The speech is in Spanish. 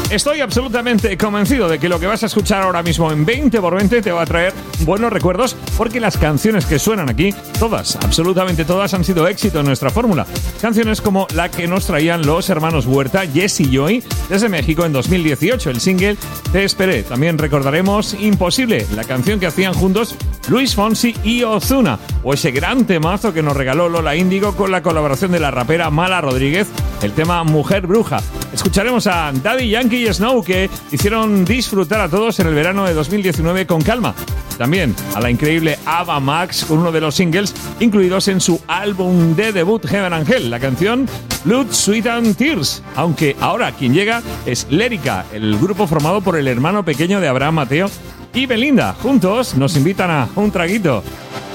Estoy absolutamente convencido de que lo que vas a escuchar ahora mismo en 20x20 te va a traer buenos recuerdos, porque las canciones que suenan aquí, todas, absolutamente todas, han sido éxito en nuestra fórmula. Canciones como la que nos traían los hermanos Huerta, Jess y Joy, desde México en 2018, el single Te Esperé. También recordaremos Imposible, la canción que hacían juntos Luis Fonsi y Ozuna, o ese gran temazo que nos regaló Lola Índigo con la colaboración de la rapera Mala Rodríguez, el tema Mujer Bruja. Escucharemos a Daddy Yankee y Snow, que hicieron disfrutar a todos en el verano de 2019 con Calma. También a la increíble Ava Max con uno de los singles incluidos en su álbum de debut Heaven and Hell, la canción Blood, Sweat and Tears. Aunque ahora quien llega es Lérica, el grupo formado por el hermano pequeño de Abraham Mateo y Belinda. Juntos nos invitan a un traguito.